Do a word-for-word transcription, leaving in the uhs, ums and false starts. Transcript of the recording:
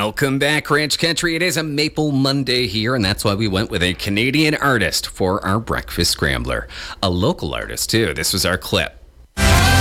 Welcome back, Ranch Country. It is a Maple Monday here, and that's why we went with a Canadian artist for our breakfast scrambler. A local artist, too. This was our clip.